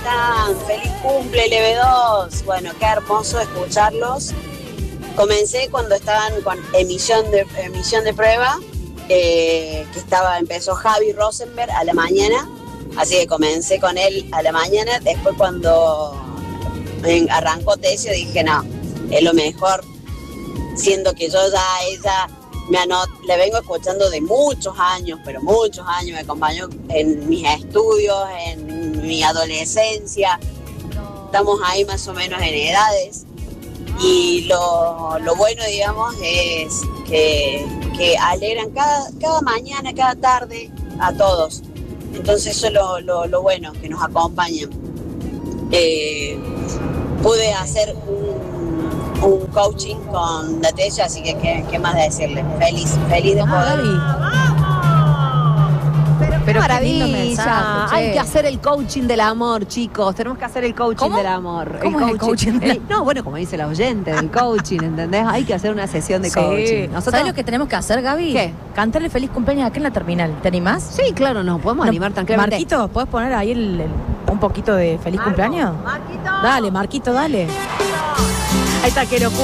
están? Feliz cumple, LB2. Bueno, qué hermoso escucharlos. Comencé cuando estaban con emisión de prueba, empezó Javi Rosenberg a la mañana, así que comencé con él a la mañana. Después cuando arrancó Tesio dije, no, es lo mejor, siendo que yo ya le vengo escuchando de muchos años, pero muchos años, me acompañó en mis estudios, en mi adolescencia, estamos ahí más o menos en edades, y lo bueno, digamos, es que alegran cada mañana, cada tarde a todos, entonces eso es lo bueno, que nos acompañan. Pude hacer un coaching con Natella, así que qué más decirle. Feliz de poder. Pero maravilla. qué lindo mensaje, Hay que hacer el coaching del amor, chicos. Tenemos que hacer el coaching del amor. ¿Cómo es el coaching del amor? No, bueno, como dice la oyente, del coaching, ¿entendés? Hay que hacer una sesión de coaching. ¿Sabes lo que tenemos que hacer, Gaby? ¿Qué? Cantarle feliz cumpleaños acá en la terminal. ¿Te animás? Sí, claro, nos podemos animar tranquilamente. Marquito, ¿puedes poner ahí un poquito de feliz cumpleaños? Marquito. Dale, Marquito, dale. Ahí está, qué locura.